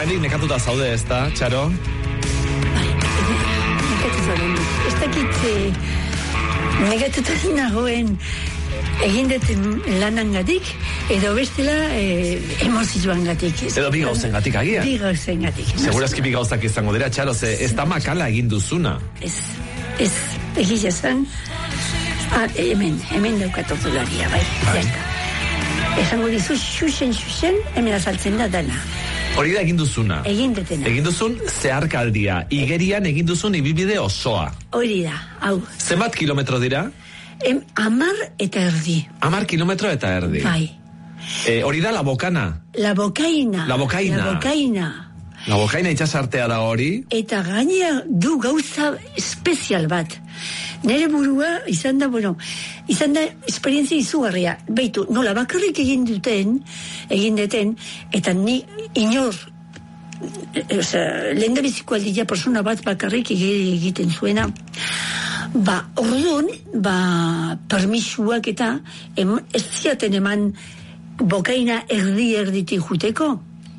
oraindik nekatuta zaude, ezta, Txaro? Bai, nekatuta zaude. Ez dakit nekatuta nagoen egin duten lanangatik, edo bestela emozioangatik. Edo bi gauzengatik agian? Bi gauzengatik. Segurazki bi gauzak izango dira, Txaro, ze ez da makala egin duzuna. Ez, egia zen, hemen daukat ordularia, bai. Esango dizu, xuxen, hemen azaltzen da dana. Hori da egin duzuna. Egin dutena. Egin duzun zeharkaldia. Igerian egin duzun ibibide osoa. Hori da, hau. Zenbat kilometro dira? 10 eta erdi. 10 kilometro eta erdi. Bai. Hori da La Bocaina. La Bocaina. La Bocaina itxasartea da hori. Eta gainea du gauza espezial bat. Nere burua izan da esperientzia izugarria. Beitu, nola bakarrik egin duten, eta ni inor, lehen da biziko aldia persona bat bakarrik egiten zuena, orduan, permisuak eta ez ziaten eman Bocaina erditik juteko.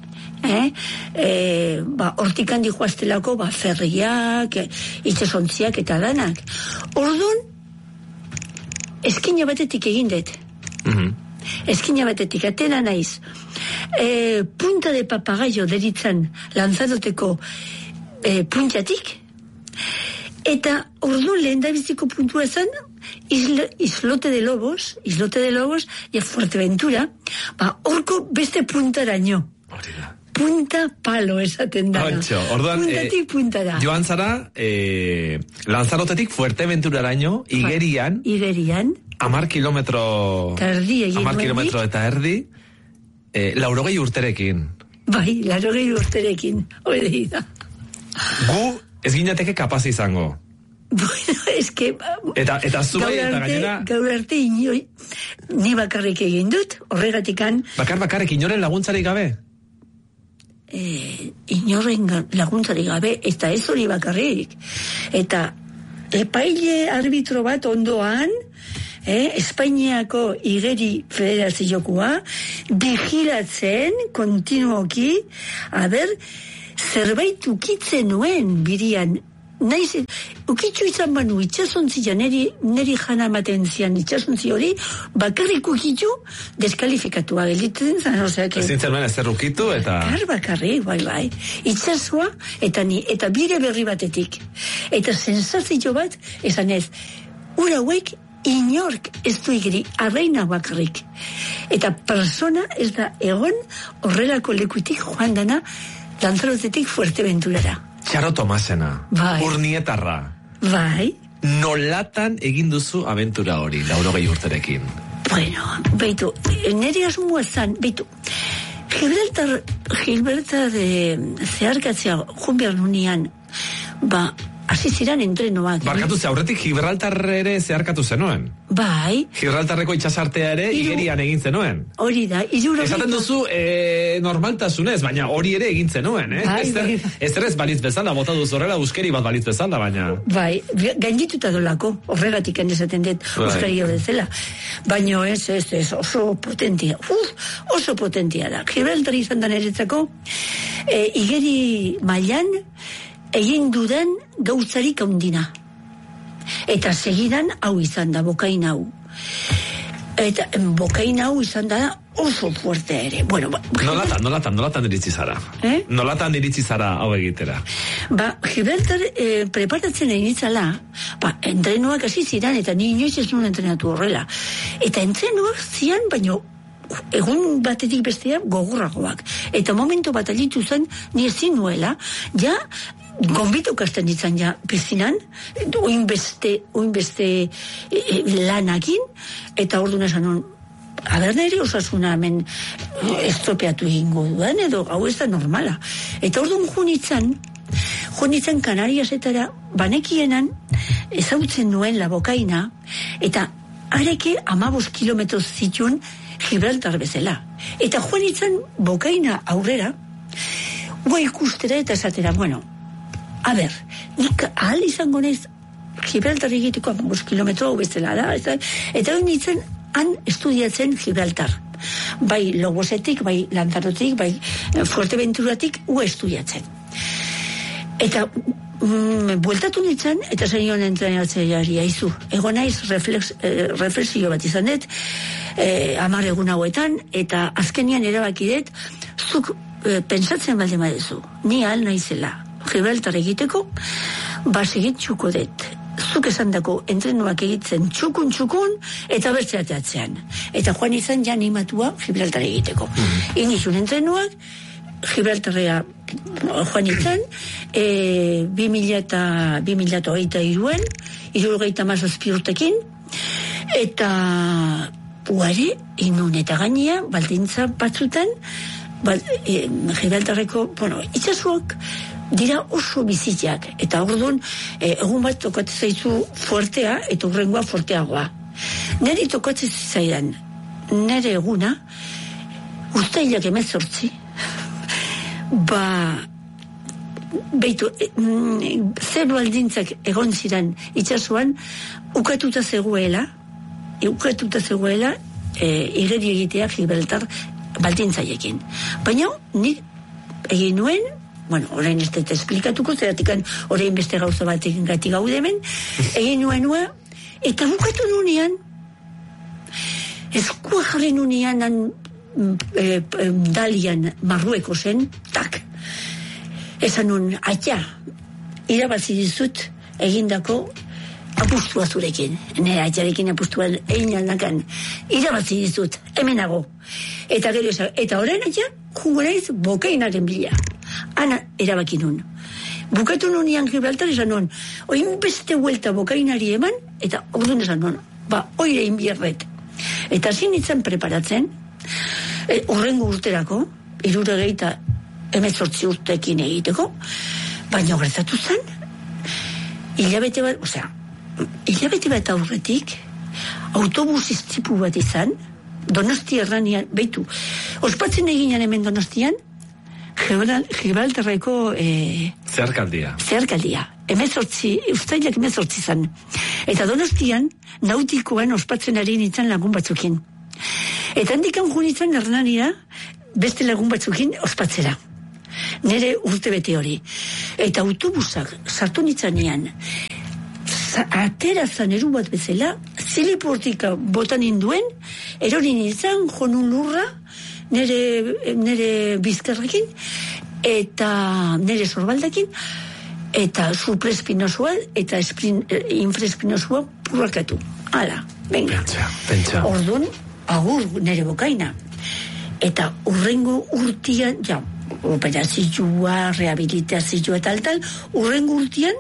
Hortikan dihoaztelako ferriak, itxasontziak eta danak. Orduan, eskina batetik egin dut. Eskina batetik, atena naiz. Punta de papagaio deritzen lanzadoteko puntatik, eta orduan lehen da biziko puntua zen, Islote de Lobos, y Fuerteventura, horko beste puntaraino. Punta palo esaten da. Orduan, puntatik puntara. Joan zara, Lanzarotetik Fuerteventuraraino, Igerian, 10 kilometro eta erdi, 80 urterekin. Bai, 80 urterekin, hori da. Gu ez ginateke kapaz izango. Bueno, es que... Eta zuei eta gainera... Gaur arte inoi, ni bakarrik egin dut, horregatikan... Bakarrik inoren laguntzarik gabe? Inoren laguntzarik gabe, eta ez hori bakarrik. Eta epaile arbitro bat ondoan, Espainiako Igeri Federaziokoa, vigilatzen kontinuoki, zerbait ukitzen nuen birian, naiz, ukitxu izan banu itxasontzia neri jana ematen zian itxasontzi hori, bakarrik ukitxu deskalifikatua gelditzen zan, oseak... Zintzen nuen ezer ukitu eta... Bakarrik, bai. Itxasua eta bire berri batetik. Eta sensazio bat, esan ez, ura hauek inork ez du igeri, arraina bakarrik. Eta persona ez da egon horrelako lekutik joan dana Lanzarotetik Fuerteventurara. Txaro Tomasena, bai. Urnietarra. Bai. Nolatan egin duzu abentura hori, 80 urterekin? Bueno, beitu, nire asmoa zan, beitu, Gibraltar zeharkatzea junbiar nunian, hasi ziren entrenoak. Barkatu ze, aurretik Gibraltar ere zeharkatu zenuen? Bai. Gibraltarreko itxasartea ere Igerian egin zenuen? Hori da. Esaten duzu normaltasunez, baina hori ere egin zenuen, Bai. Ez balitz bezala, bota duzu horrela buskeri bat balitz bezala, baina... Bai, gaindituta dolako, horregatik esaten dut buskeri hori zela. Baina ez, oso potentia. Oso potentia da. Gibraltar izan da niretzako, Igeri mailan, egin dudan gauzarik handina. Eta segidan hau izan da, Bocaina hau. Eta Bocaina hau izan da oso fuerte ere. Bueno, nolatan iritsi zara? Nolatan iritsi zara hau egitera? Gibraltar preparatzen egin itzala, entrenoak hasi ziren, eta ni inoiz ez nuen entrenatu horrela. Eta entrenoak zian, baino egun batetik bestea gogorragoak. Eta momentu bat alitu zen, ni ezin nuela, ja, gonbitu kasten ditzan ja pizinan, oinbeste lanakin, eta orduan esan nun, nire osasuna hemen estropeatu egingo duen, edo hau ez da normala. Eta orduan junitzen Kanariasetara, banekienan, ezautzen nuen La Bocaina, eta areke 15 kilometro zituen Gibraltar bezala. Eta junitzen Bocaina aurrera, gua ikustera eta esatera, bueno, nik ahal izango naiz Gibraltar egiteko 15 kilometro bezala da, eta hori nintzen han estudiatzen Gibraltar. bai Logosetik, bai Lanzarotetik, bai Fuerteventuratik estudiatzen. Eta bueltatu nintzen, eta zenion entrenatzaileari aizu. Ego naiz reflexio bat izan dut, 10 egun hauetan, eta azkenian erabaki dut, zuk pentsatzen baldin badezu, ni ahal naizela Gibraltar egiteko, segitxuko dut. Zuk esan dako entrenuak egiten txukun, eta bertzeateatzean. Eta joan izan ja animatua Gibraltar egiteko. Inizun entrenuak, Gibraltarrea joan izan, 2008an, 78 urtekin, eta puare, inun eta gainea, baldintza batzutan, Gibraltarreko, itxasuak dira oso bizitzak, eta orduan, egun bat tokatzen zaizu fuertea, eta urrengoa fuerteagoa. Neri tokatzen zaidan, nere eguna, ustailak 18, beitu, zer baldintzak egon ziren itxasuan, ukatuta zegoela, igeri egitea Gibraltar baldintzaiekin. Baina, nik egin nuen, orain ez dut esplikatuko, zeratikan orain beste gauza batekin gati gaude hemen, egin nuen, eta bukatu nunean, eskua jarri nunean Dalian Marrueko zen, tak. Esan nun, irabazi dizut egindako apustua zurekin. Nire atxarekin apustua egin aldakan. Irabazi dizut, hemenago. Eta gero esan, eta orain jungo naiz bokainaren bila. Ana erabaki nun. Bukatu nunean Gibraltar esan nun, oin beste huelta bokainari eman, eta orduan esan nun, oire inbierret. Eta zin nintzen preparatzen, urrengo urterako, 78 urtekin egiteko, baina gertatu zen, hilabete bat aurretik, autobus istripu bat izan, Donostia erranian, beitu, ospatzen eginan hemen Donostian, Gibraltarreko Zeharkaldia. Uztailak 18 zan. Eta Donostian, nautikoan ospatzen ari nintzen lagun batzukin. Eta handikan junitzen Hernanira beste lagun batzukin ospatzera. Nere urte bete hori. Eta autobusak sartu nitzanean, atera zaneru bat bezala, ziliportika botan induen, erori nintzen jonun lurra, nere bizkarrekin, eta nere sorbaldakin, eta supraespinosoa, eta infraespinosoa purrakatu. Hala, venga. Pentsa. Orduan, agur nere bokaina. Eta urrengo urtian, operazioa, rehabilitazioa, tal, urrengo urtian,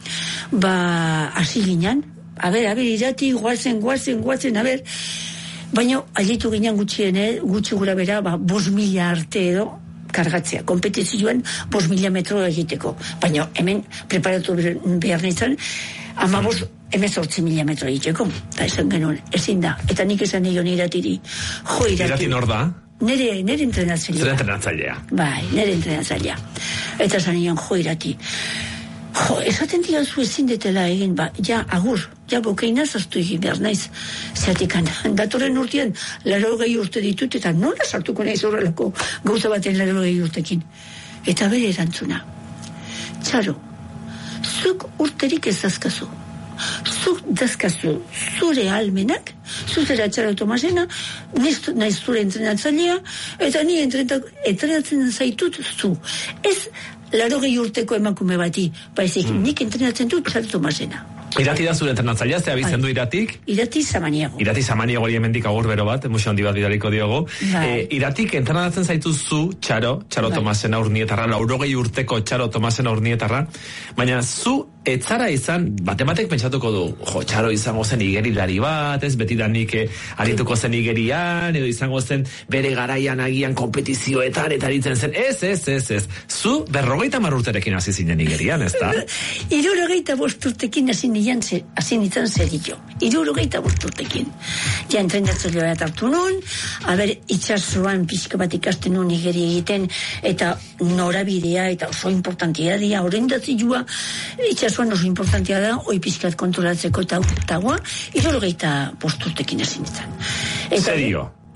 hasi ginen, irati, guazen, baina alitu ginen gutxi gura bera, 5.000 arte edo, kargatzea, kompetizioan 5.000 metro egiteko. Baina hemen preparatu behar nintzen, 18.000 metro egiteko. Eta esan genuen, ezin da. Eta nik esan nion iratiri, Irati nor da? Nere entrenatzailea. Zure entrenatzailea. Bai, nere entrenatzailea. Eta esan nion, irati. Esaten digazu ezin detela egin, agur, bokeina zaztu egin behar naiz. Zeratik, datorren urtean, 80 urte ditut, eta nola sartuko naiz horrelako gauza baten 80 urtekin. Eta bere erantzuna. Txaro, zuk urterik ez dazkazu. Zuk dazkazu zure almenak, zuzera Txaro Tomasena, naiz zure entrenatzailea, eta ni entrenatzen zaitut zu. Ez 80 urteko emakume bati, baizik nik entrenatzen dut Txaro Tomasena. Irati da zure entrenatzailea, ze abizen du Iratik? Irati Samaniego. Irati Samaniego hori hemendik agur bero bat, musio handi bat bidaliko diogu. Iratik entrenatzen zaituzu Txaro Tomasena urnietarra, 80 urteko Txaro Tomasena urnietarra, baina zu etzara izan, batek pentsatuko du, Txaro izango zen igerilari bat, ez beti danik arituko zen igerian, edo izango zen bere garaian agian kompetizioetan eta aritzen zen, ez. Zu 50 urterekin hasi zinen igerian, ez da? 75 urtekin hasi nintzen zerillo. 75 urtekin. Ja entrenatzailea bat hartu nun, itxasuan pixka bat ikasten nun igeri egiten, eta norabidea, eta oso importantia dira, orientazioa, itxasuan oso importantia da, oi pixkat kontrolatzeko taua, 75 urtekin hasi nintzen. Serio?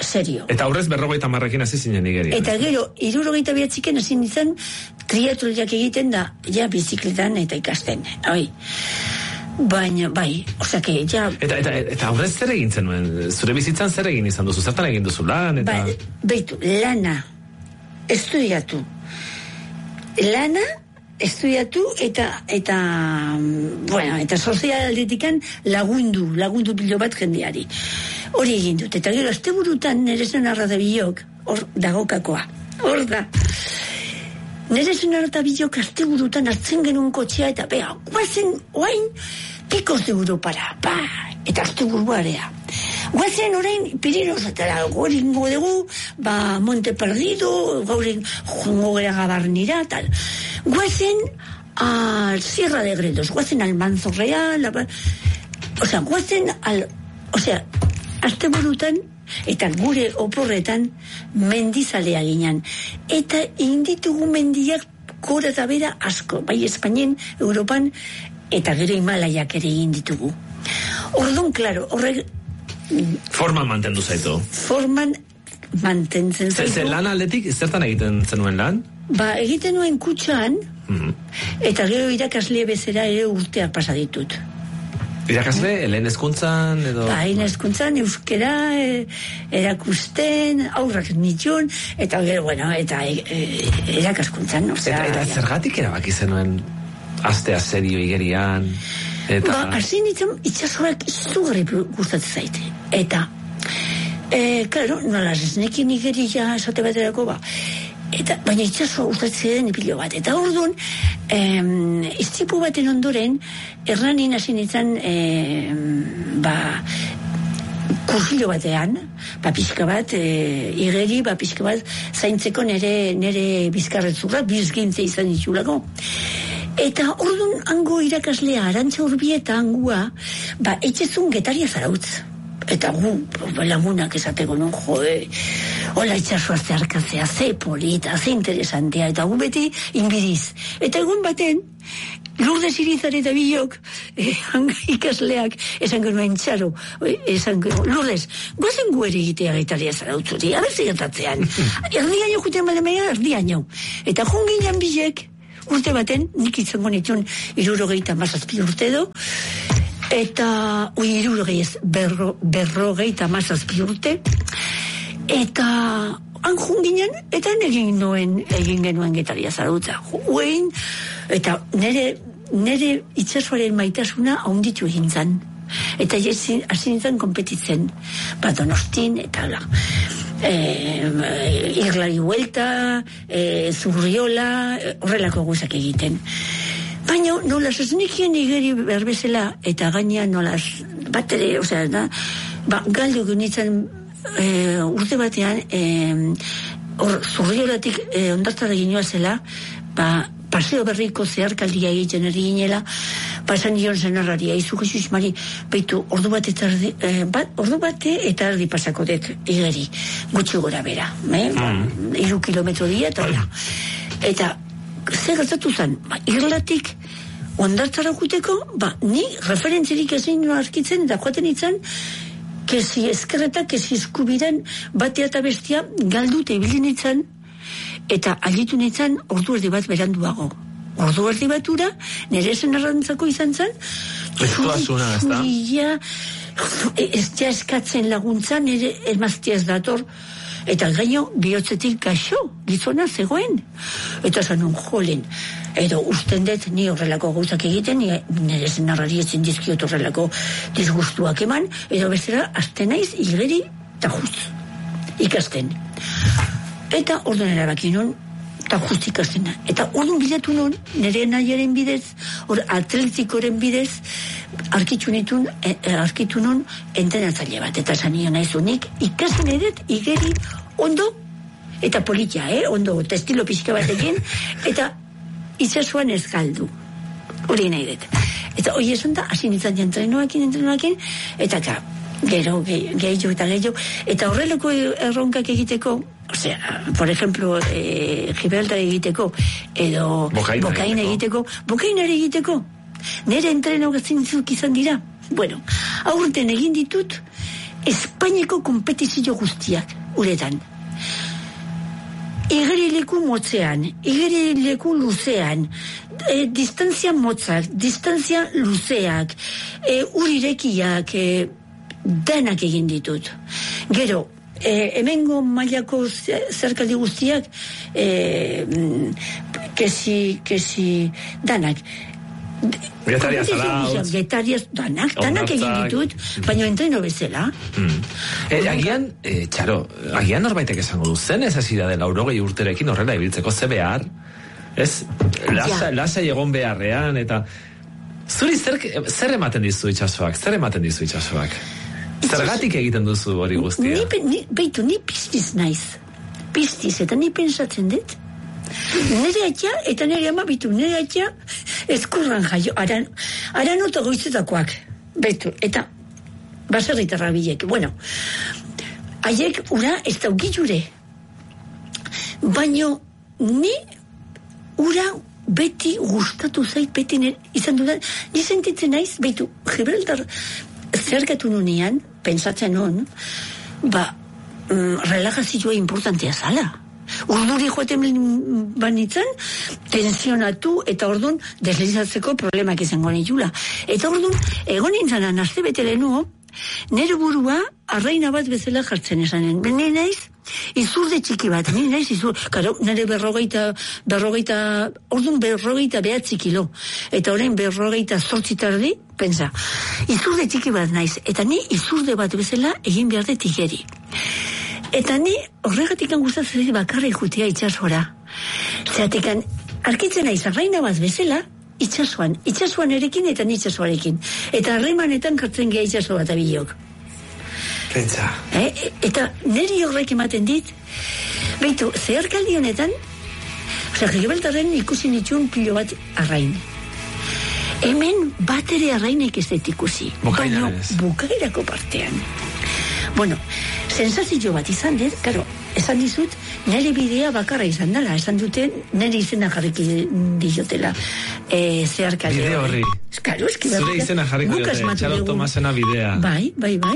serio. Eta aurrez 50 hasi zinen Nigerian. Eta gero, 79 hasi nintzen, triatloniak egiten da, ja bizikletan eta ikasten. Baina, bai, osake, ja... Eta aurrez zer egin zenuen? Zure bizitzan zer egin izan duzu? Zertan egin duzu lan? Beitu, lana, estudiatu. Estudiatu eta sozialdetikan lagundu pilo bat jendeari. Hori egin dut. Eta gero, asteburutan nire zenarra da bilok, hor dagokakoa. Hor da. Nire zenarra da bilok asteburutan hartzen genuen kotxea eta guazen, oain, piko Europara, eta asteburuarea. Guazen orain Pirinosatara, goringo dugu, Monte Perdido, gaurin jongo gara Gabarnira, tal. Guazen al Sierra de Gredos, guazen al Manzo Real, guazen al... asteburutan, eta gure oporretan mendizalea ginen. Eta inditugu mendiak gora eta bera asko, bai Espainien, Europan, eta gero Himalaiak ere egin ditugu. Orduan, klaro, horrek... Forman mantendu zaitu. Forman mantentzen zaitu. Zer lan aldetik, zertan egiten zenuen lan? Egiten nuen kutxan, eta gero irakasle bezera ere urteak pasa ditut. Irakasle, lehen hezkuntzan edo... Lehen hezkuntzan, euskera, erakusten, aurrak nituen, eta gero, eta erakaskuntzan, Eta zergatik erabaki zenuen astea serio igerian, eta... Hasi nintzen, itxasoak izugarri gustatzen zaite. Eta, claro, nola esnekin igeria esate baterako, baina itxasoa gustatzen ipilo bat. Eta orduan, iztipu baten ondoren, erranin hasi nintzen, kursillo batean, pixka bat, igeri, pixka bat, zaintzeko nere bizkarretzurra, bizgintze izan ditulako. Eta orduan hango irakaslea, Arantxa Urbieta hangua, etxezun Getaria Zarautz. Eta gu, lagunak esateko non, hola itxasua zeharkatzea, ze polita, ze interesantea, eta gu beti inbidiz. Eta egun baten, Lourdes Irizar eta bilok, ikasleak, esan genuen txaro, Lourdes, goazen gu ere egitea Getaria Zarautzuri, abertze gertatzean. Erdiaino juten balemea, erdiaino. Eta junginan bilek, urte baten, nik izango nituen 77 urte edo, eta 57 urte, eta han junginen, eta egin genuen Getaria Zarautza. Uein, eta nire itxasoaren maitasuna haunditu egin zan. Eta hasi nintzen kompetitzen. Donostin, eta Irlari Huelta, Zurriola, horrelako guzak egiten. Baina nolaz esnikien igeri berbezela, eta gaina nolaz batere, galdu gunitzen urte batean, Zurriolatik ondartara ginoa zela, paseo berriko zeharkaldia egiten eri ginela, pasan nion zenarraria, izu Jesus Mari, baitu, ordu bate eta erdi pasako dut igeri, gutxi gora bera, 3 kilometro dia, eta zer gertatu zen, Irlatik ondartzara guteko, ni referentzirik ezin nuen arkitzen, eta joaten itzan, kezi eskerretak, kezi eskubiran, batea eta bestia, galdute ibilin itzan, eta alditu nintzen ordu erdi bat beranduago. Ordu erdi batura, nire esen arrantzako izan zen, ez ja eskatzen laguntza, nire emaztia ez dator, eta gaino bihotzetik gaixo, gizona zegoen. Eta zanun jolen, edo usten dut ni horrelako gauzak egiten, nire esen arrari ezin dizkiot horrelako disgustuak eman, edo bestera, azten naiz, igeri eta just, ikasten. Eta orduan erabaki nun, eta just ikasten. Eta orduan bilatu nun, nire nahiaren bidez, atletikoren bidez, arkitu nun entrenatzaile bat. Eta zanio nahizunik, ikasten edet, igeri, ondo, eta politia, ondo, eta estilo pixka batekin, eta itxasuan ez galdu. Hori nahi dut. Eta hori esan da, hasi nintzen entrenoakin, eta gero, gehiago, eta horrelako erronkak egiteko, por ejemplo, Gibraltar egiteko, edo Bokaina egiteko, nire entreno zintzuk izan dira. Bueno, aurten egin ditut, Espainiako kompetizio guztiak, uretan. Igerileku motzean, igerileku luzean, distantzia motzak, distantzia luzeak, urirekiak, denak egin ditut. Gero, hemengo mailako zerkaldi guztiak, kesi, danak. Getariaz alauz. Getariaz, danak egin ditut, baina entreno bezala. Agian, Txaro, agian norbaitek esango du, zen ez hasi da dela 80 urterekin horrela ibiltzeko ze behar, ez? Lasai egon beharrean, eta zuri zer ematen dizu itxasoak? Zergatik egiten duzu hori guztia? Ni piztiz naiz. Piztiz, eta ni pensatzen dut. Nire atxa, eta nire ama bitu, nire atxa ezkurran jaio, aranota goizetakoak. Betu, eta baserritarra bilek. Bueno, haiek ura ez daukitxure. Baina ni ura beti gustatu zait, beti izan dudan, ni sentitzen naiz, betu, Gibraltar zerkatu nunean, pensatzen hon, relajazioa importantea zala. Urduri joaten banitzen, tensionatu, eta orduan deslizatzeko problemak izango nitula. Eta orduan, egon nintzanan, aste bete lehenuo, nire burua arraina bat bezala jartzen esanen. Nire naiz, izurde txiki bat, nire berrogeita behatzi kilo. Eta orain 48 tardi, pensa, izurde txiki bat naiz. Eta ni izurde bat bezala egin behar de tigeri. Eta ni horregatik gustatzen bakarri jutea itxasora. Zeratik arkitzen naiz arraina bat bezala, itxasuan erekin eta ni itxasuarekin. Eta harremanetan kartzen geha itxaso bat abilok. Pentsa. Eta niri horrek ematen dit, behitu, zeharkaldi honetan, Gibraltarren ikusi nituen pilo bat arrain. Hemen bat ere arrainek ez dut ikusi. Bukairako partean. Bueno, sensazio bat izan dut, karo, esan dizut, nire bidea bakarra izan dela, esan duten, nire izena jarriki diotela zeharkaldi. Bide horri. Karo, zure izena jarriko diote, Txaro Tomasena bidea. Bai.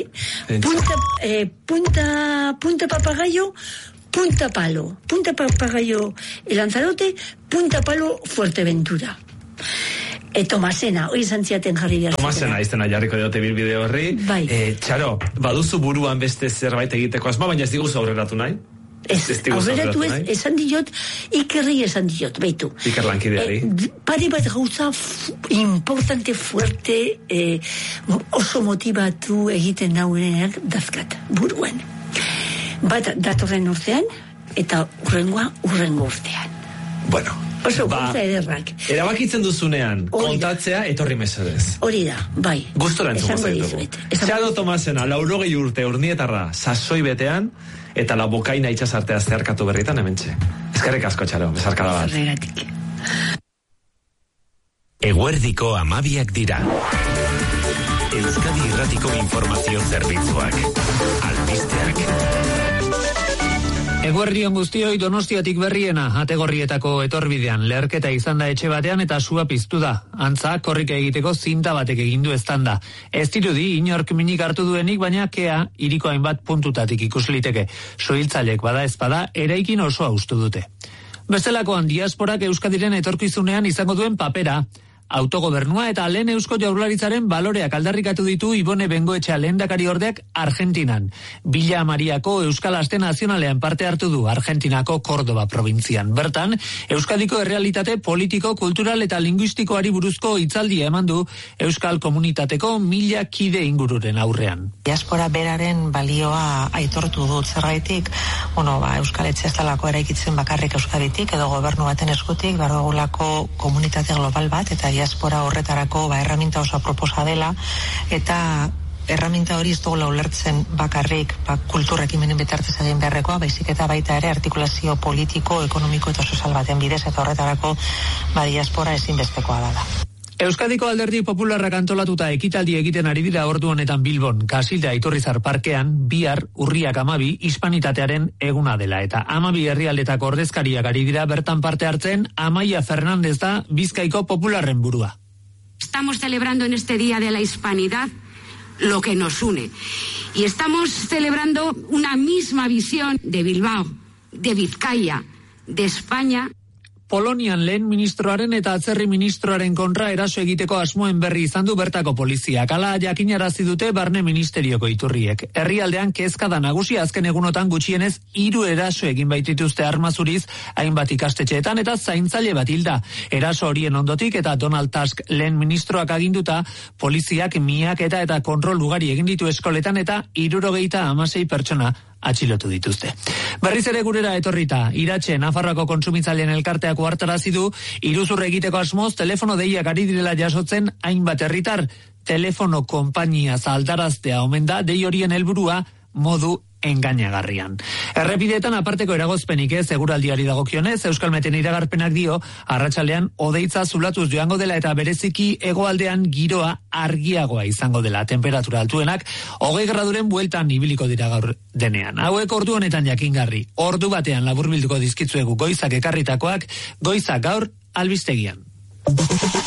Punta papagayo, punta palo. Punta papagayo Lanzarote, punta palo Fuerteventura. Tomasena, hori izan ziaten jarri behar. Tomasena, iztena jarriko diote bilbide horri. Bai. Txaro, baduzu buruan beste zerbait egiteko asma, baina ez diguzu aurreratu nahi? Aurreratu ez, esan diot, Ikerri esan diot, behitu. Iker lankideari. Pare bat gauza importante, fuerte, oso motivatu egiten nauenak dazkat, buruan. Bat datorren urtean, eta urrengo urtean. Bueno, oso gauza ederrak. Erabakitzen duzunean, kontatzea etorri mesedez. Hori da, bai. Gustora entzuko zaitugu. Txaro Tomasena, 80 urte urnietarra sasoi betean, eta la bokaina itxasartea zeharkatu berritan hementxe. Eskerrik asko, Txaro, bezarkada bat. Zergatik. Eguerdiko 12 dira. Euskadi Irratiko informazio zerbitzuak. Albisteak. Eguerdion guztioi Donostiatik berriena, Ategorrietako etorbidean leherketa izan da etxe batean eta sua piztu da. Antza, korrika egiteko zinta batek egindu eztanda. Ez dirudi inork minik hartu duenik, baina kea hiriko hainbat puntutatik ikusliteke. Soiltzaileek bada ezpada eraikin oso haustu dute. Bestelakoan diasporak Euskadiren etorkizunean izango duen papera. Autogobernua eta lehen Eusko Jaurlaritzaren baloreak aldarrikatu ditu Ibone Bengoetxea lehendakariordeak Argentinan. Villa Mariako Euskal Aste Nazionalean parte hartu du Argentinako Kordoba probintzian. Bertan, Euskadiko errealitate politiko, kultural eta linguistikoari buruzko hitzaldia eman du Euskal Komunitateko 1000 kide ingururen aurrean. Diaspora beraren balioa aitortu dut zergaitik, Euskal Etxe ez dalako eraikitzen bakarrik Euskaditik edo gobernu baten eskutik, behar dugulako komunitate global bat eta diaspora horretarako erraminta oso proposa dela, eta erraminta hori ez dugula ulertzen bakarrik kultur ekimenen bitartez egin beharrekoa, baizik eta baita ere artikulazio politiko, ekonomiko eta sozial baten bidez, eta horretarako diaspora ezinbestekoa da. Euskadiko Alderdi Popularrak antolatuta ekitaldi egiten ari dira ordu honetan Bilbon, Kasilda Iturrizar parkean, bihar urriak 12 hispanitatearen eguna dela, eta 12 herrialdetako ordezkariak ari dira bertan parte hartzen. Amaia Fernández da Bizkaiko Popularren burua. Estamos celebrando en este Día de la Hispanidad lo que nos une. Y estamos celebrando una misma visión de Bilbao, de Vizcaya, de España. Polonian lehen ministroaren eta atzerri ministroaren kontra eraso egiteko asmoen berri izan du bertako poliziak. Hala jakinarazi dute barne ministerioko iturriek. Herrialdean kezka nagusi, azken egunotan gutxienez 3 eraso egin baitituzte arma zuriz hainbat ikastetxeetan eta zaintzaile bat hilda. Eraso horien ondotik eta Donald Tusk lehen ministroak aginduta, poliziak miaketa eta kontrol ugari egin ditu eskoletan eta 76 pertsona atxilotu dituzte. Berriz ere gurera etorrita, Iratxe Nafarroako kontsumitzaileen elkarteak ohartarazi du iruzur egiteko asmoz telefono deiak ari direla jasotzen hainbat herritar. Telefono konpainia zaldaraztea omen da dei horien helburua modu engainagarrian. Errepideetan aparteko eragozpenik ez eguraldiari dagokionez, Euskalmeten iragarpenak dio, arratsaldean hodeitza zulatuz joango dela eta bereziki hegoaldean giroa argiagoa izango dela. Temperatura altuenak 20 graduren bueltan ibiliko dira gaur denean. Hauek ordu honetan jakingarri. Ordu batean laburbilduko dizkitzuegu goizak ekarritakoak, goizak gaur albistegian.